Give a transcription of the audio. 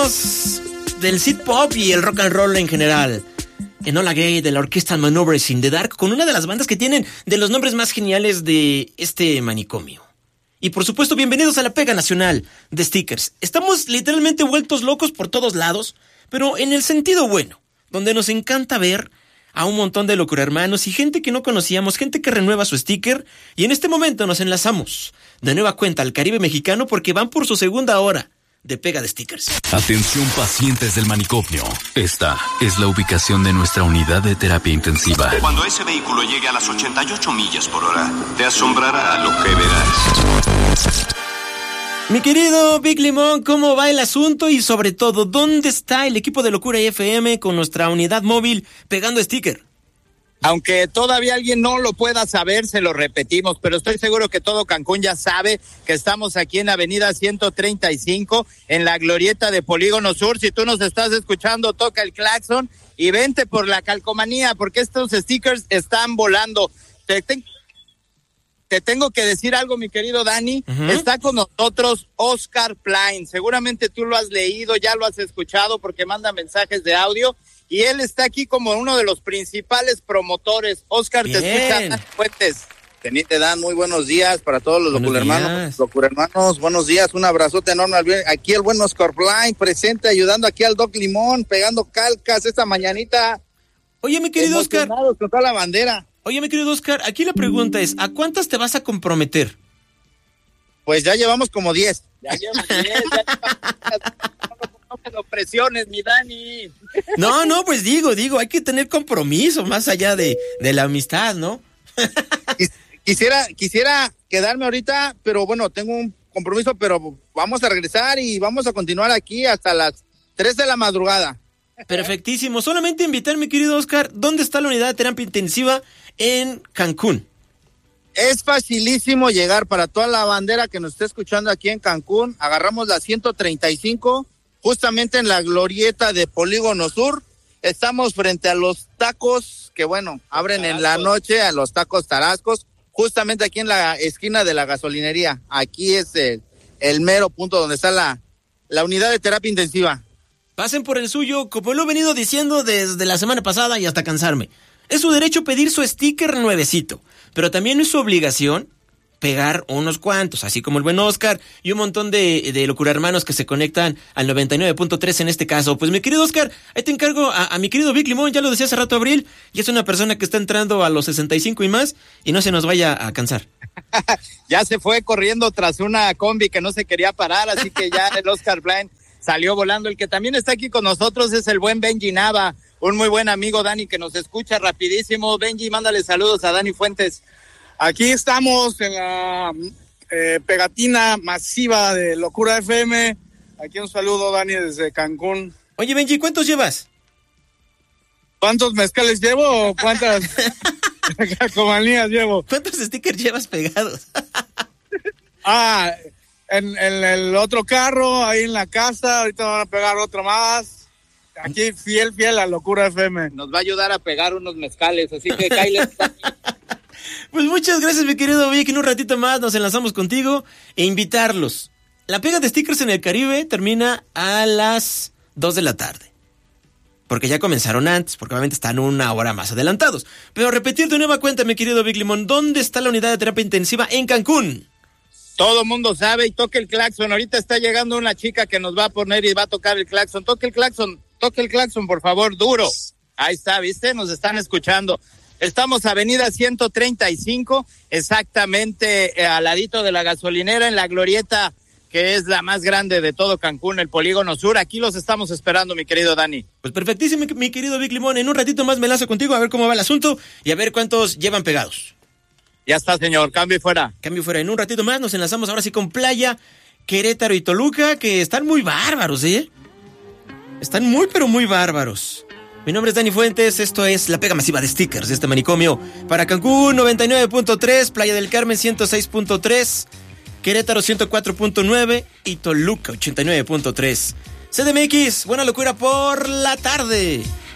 íconos del synth pop y el rock and roll en general. Enola Gay de la orquesta Maneuvers in the Dark, con una de las bandas que tienen de los nombres más geniales de este manicomio. Y por supuesto, bienvenidos a la pega nacional de Stickers. Estamos literalmente vueltos locos por todos lados, pero en el sentido bueno, donde nos encanta ver a un montón de locurhermanos y gente que no conocíamos, gente que renueva su sticker, y en este momento nos enlazamos de nueva cuenta al Caribe mexicano porque van por su segunda hora de pega de Stickers. Atención pacientes del manicomio. Esta es la ubicación de nuestra unidad de terapia intensiva. Cuando ese vehículo llegue a las 88 millas por hora, te asombrará lo que verás. Mi querido Big Limón, ¿cómo va el asunto? Y sobre todo, ¿dónde está el equipo de Locura FM con nuestra unidad móvil pegando sticker? Aunque todavía alguien no lo pueda saber, se lo repetimos, pero estoy seguro que todo Cancún ya sabe que estamos aquí en la avenida 135, en la glorieta de Polígono Sur. Si tú nos estás escuchando, toca el claxon y vente por la calcomanía, porque estos stickers están volando. Te tengo que decir algo, mi querido Dani. Uh-huh. Está con nosotros Oscar Plain. Seguramente tú lo has leído, ya lo has escuchado porque manda mensajes de audio. Y él está aquí como uno de los principales promotores. Oscar, bien. Te escucha Fuentes. Teniente Dan, muy buenos días para todos los locurhermanos. Buenos días, un abrazote enorme. Aquí el buen Oscar Plain presente, ayudando aquí al Doc Limón, pegando calcas esta mañanita. Oye, mi querido Oscar. Con toda la bandera. Oye, mi querido Oscar, aquí la pregunta es, ¿a cuántas te vas a comprometer? Pues ya llevamos como 10. Ya llevamos 10, No me lo presiones, mi Dani. No, pues digo, hay que tener compromiso más allá de la amistad, ¿no? Quisiera quedarme ahorita, pero bueno, tengo un compromiso, pero vamos a regresar y vamos a continuar aquí hasta las 3 de la madrugada. Perfectísimo. Solamente invitar, mi querido Oscar, ¿dónde está la unidad de terapia intensiva en Cancún? Es facilísimo llegar para toda la bandera que nos esté escuchando aquí en Cancún. Agarramos la 135, justamente en la glorieta de Polígono Sur. Estamos frente a los tacos, que bueno, abren Tarascos en la noche, a los tacos Tarascos, justamente aquí en la esquina de la gasolinería. Aquí es el mero punto donde está la unidad de terapia intensiva. Pasen por el suyo, como lo he venido diciendo desde la semana pasada y hasta cansarme. Es su derecho pedir su sticker nuevecito, pero también es su obligación pegar unos cuantos, así como el buen Oscar y un montón de locurhermanos que se conectan al 99.3 en este caso. Pues mi querido Oscar, ahí te encargo a mi querido Vic Limón, ya lo decía hace rato Abril, y es una persona que está entrando a los 65 y más, y no se nos vaya a cansar. Ya se fue corriendo tras una combi que no se quería parar, así que ya el Oscar Blind salió volando. El que también está aquí con nosotros es el buen Benji Nava, un muy buen amigo, Dani, que nos escucha rapidísimo. Benji, mándale saludos a Dani Fuentes. Aquí estamos en la pegatina masiva de Locura FM. Aquí un saludo, Dani, desde Cancún. Oye, Benji, ¿cuántos llevas? ¿Cuántos mezcales llevo o cuántas calcomanías llevo? ¿Cuántos stickers llevas pegados? En el otro carro, ahí en la casa, ahorita van a pegar otro más. Aquí fiel a Locura FM. Nos va a ayudar a pegar unos mezcales, así que Kyle. Pues muchas gracias, mi querido Vic. En un ratito más nos enlazamos contigo e invitarlos. La pega de stickers en el Caribe termina a las 2 de la tarde. Porque ya comenzaron antes, porque obviamente están una hora más adelantados. Pero repetir de nueva cuenta, mi querido Vic Limón, ¿dónde está la unidad de terapia intensiva en Cancún? Todo mundo sabe y toque el claxon. Ahorita está llegando una chica que nos va a poner y va a tocar el claxon. Toque el claxon, por favor, duro. Ahí está, ¿viste? Nos están escuchando. Estamos avenida 135, exactamente al ladito de la gasolinera, en la glorieta, que es la más grande de todo Cancún, el Polígono Sur. Aquí los estamos esperando, mi querido Dani. Pues perfectísimo, mi querido Vic Limón. En un ratito más me lazo contigo a ver cómo va el asunto y a ver cuántos llevan pegados. Ya está, señor. Cambio y fuera. Cambio y fuera. En un ratito más nos enlazamos ahora sí con Playa, Querétaro y Toluca, que están muy bárbaros, ¿eh? Están muy, pero muy bárbaros. Mi nombre es Dani Fuentes, esto es la pega masiva de stickers de este manicomio. Para Cancún 99.3, Playa del Carmen 106.3, Querétaro 104.9 y Toluca 89.3. CDMX, buena locura por la tarde.